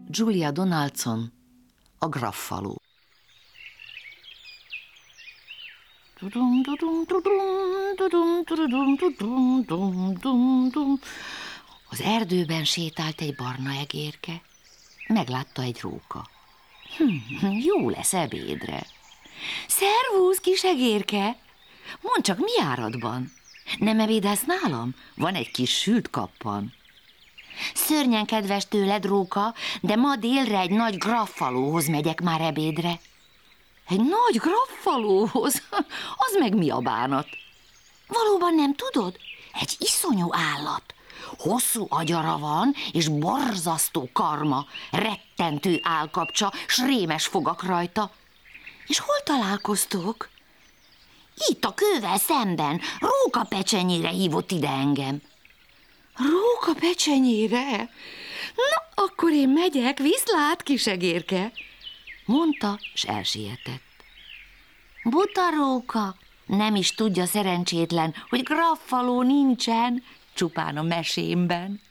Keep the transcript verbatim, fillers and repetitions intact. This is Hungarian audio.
Julia Donaldson, a Graffaló. Az erdőben sétált egy barna egérke. Meglátta egy róka. Hm, jó lesz ebédre. Szervusz, kis egérke! Mondd csak, mi áradban? Nem ebédelsz nálam? Van egy kis sült kappan. Szörnyen kedves tőled, róka, de ma délre egy nagy graffalóhoz megyek már ebédre. Egy nagy graffalóhoz? Az meg mi a bánat? Valóban nem tudod? Egy iszonyú állat. Hosszú agyara van, és borzasztó karma, rettentő állkapcsa, s rémes fogak rajta. És hol találkoztok? Itt a kővel szemben, Róka pecsenyére hívott ide engem. Róka pecsenyére? Na, akkor én megyek, viszlát, kisegérke, mondta, s elsietett. Buta Róka, nem is tudja szerencsétlen, hogy graffaló nincsen, csupán a mesémben.